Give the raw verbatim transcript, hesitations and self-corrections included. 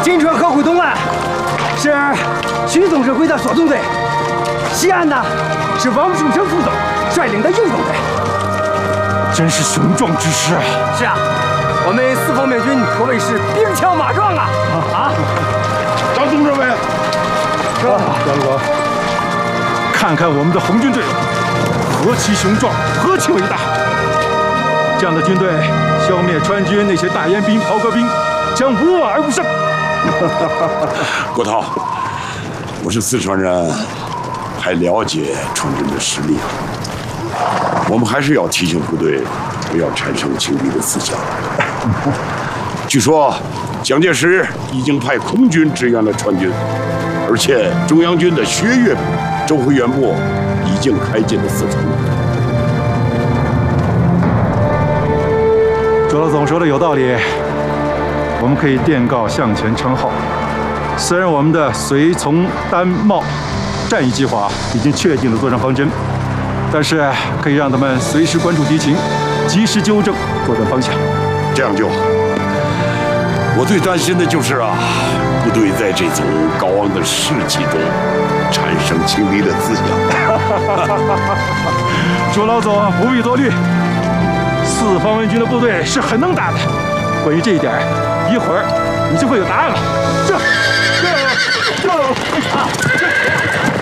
金川河谷东岸是徐总指挥的左纵队，西岸呢是王树成副总率领的右纵队。 真是雄壮之师啊！ 是啊，我们四方面军可谓是兵强马壮啊！啊， 张总认为， 是吧？张总，看看我们的红军队伍，何其雄壮，何其伟大！这样的军队，消灭川军那些大烟兵、袍哥兵，将无往而不胜。 郭涛，我是四川人，还了解川军的实力。我们还是要提醒部队，不要产生轻敌的思想。据说蒋介石已经派空军支援了川军，而且中央军的薛岳部、周辉元部已经开进了四川。 周老总说的有道理，我们可以电告向前称号。虽然我们的随从丹茂战役计划已经确定了作战方针，但是可以让他们随时关注敌情，及时纠正作战方向。 这样就好。我最担心的就是啊，部队在这种高昂的士气中产生轻敌的思想。 朱老总不必多虑，四方面军的部队是很能打的。关于这一点，一会儿你就会有答案了。这，这，这啊！